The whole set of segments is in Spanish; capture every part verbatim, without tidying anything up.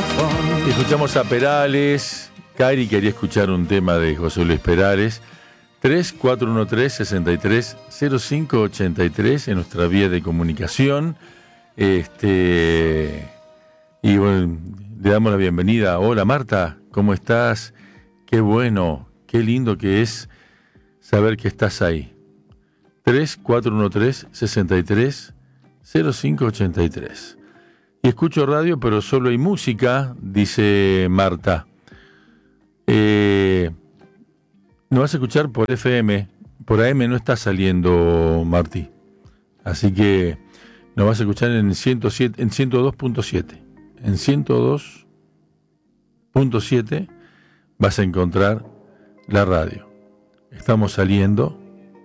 Escuchamos a Perales. Kairi quería escuchar un tema de José Luis Perales. tres cuatro uno tres, seis tres cero cinco ocho tres en nuestra vía de comunicación. Este, y bueno, le damos la bienvenida. Hola Marta, ¿cómo estás? Qué bueno, qué lindo que es saber que estás ahí. tres cuatro uno tres, seis tres cero cinco ocho tres. Y escucho radio, pero solo hay música, dice Marta. Eh, no vas a escuchar por F M, por A M no está saliendo, Martí. Así que nos vas a escuchar en ciento siete, en ciento dos punto siete. En ciento dos punto siete vas a encontrar la radio. Estamos saliendo,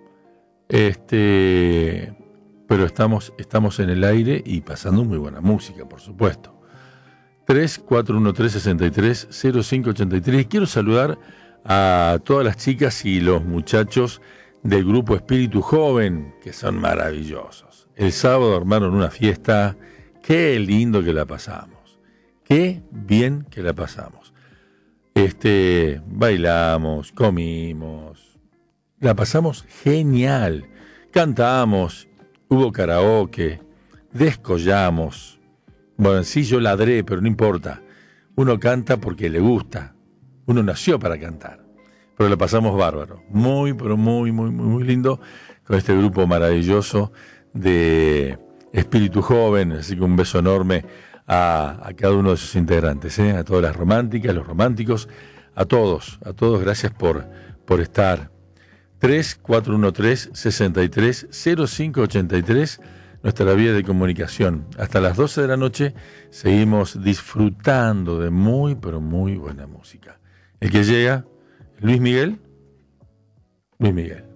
este, pero estamos, estamos en el aire y pasando muy buena música, por supuesto. tres cuatro uno tres, seis tres cero cinco ocho tres. Quiero saludar a todas las chicas y los muchachos del grupo Espíritu Joven, que son maravillosos. El sábado armaron una fiesta, qué lindo que la pasamos, qué bien que la pasamos. Este, bailamos, comimos, la pasamos genial, cantamos, hubo karaoke, descollamos. Bueno, sí, yo ladré, pero no importa. Uno canta porque le gusta. Uno nació para cantar. Pero lo pasamos bárbaro. Muy, pero muy, muy, muy, muy lindo con este grupo maravilloso de Espíritu Joven. Así que un beso enorme a, a cada uno de sus integrantes, ¿eh? A todas las románticas, los románticos, a todos, a todos, gracias por, por estar. tres cuatro uno tres, seis tres cero cinco ocho tres. Nuestra vía de comunicación. Hasta las doce de la noche seguimos disfrutando de muy, pero muy buena música. El que llega, Luis Miguel, Luis Miguel.